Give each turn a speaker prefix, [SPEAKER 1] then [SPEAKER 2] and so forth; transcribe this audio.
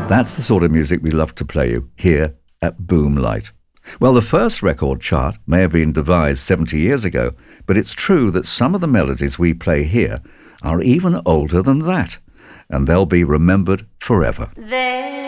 [SPEAKER 1] That's the sort of music we love to play you here at Boomlight. Well, the first record chart may have been devised 70 years ago, but it's true that some of the melodies we play here are even older than that, and they'll be remembered forever.